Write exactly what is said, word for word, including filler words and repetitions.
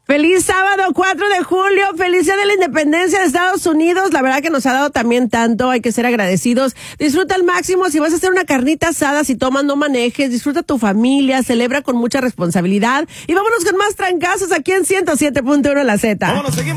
Feliz sábado, cuatro de julio, feliz día de la independencia de Estados Unidos. La verdad que nos ha dado también tanto, hay que ser agradecidos. Disfruta al máximo, si vas a hacer una carnita asada, si tomas no manejes, disfruta tu familia, celebra con mucha responsabilidad. Y vámonos con más trancazos aquí en ciento siete punto uno La Z. Vámonos, seguimos.